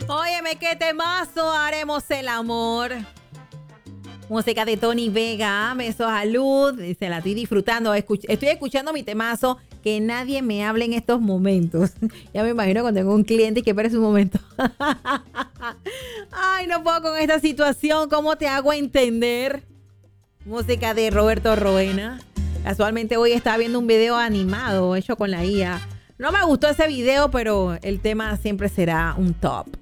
Óyeme, qué temazo, haremos el amor. Música de Tony Vega, besos a Luz, dice, la estoy disfrutando, estoy escuchando mi temazo, que nadie me hable en estos momentos. Ya me imagino cuando tengo un cliente y que espere un momento. Ay, no puedo con esta situación, ¿cómo te hago entender? Música de Roberto Roena. Casualmente hoy estaba viendo un video animado hecho con la IA. No me gustó ese video, pero el tema siempre será un top.